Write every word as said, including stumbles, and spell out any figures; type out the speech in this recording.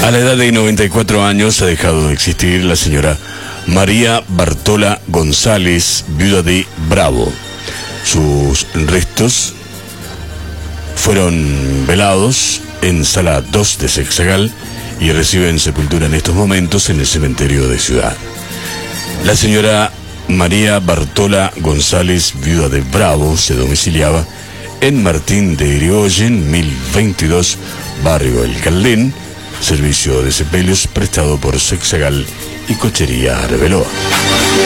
A la edad de noventa y cuatro años ha dejado de existir la señora María Bartola González, viuda de Bravo. Sus restos fueron velados en sala dos de Sexagal y reciben sepultura en estos momentos en el cementerio de Ciudad. La señora María Bartola González, viuda de Bravo, se domiciliaba en Martín de Irigoyen, mil veintidós, barrio El Caldén, servicio de sepelios prestado por Sexagal y Cochería Arbeloa.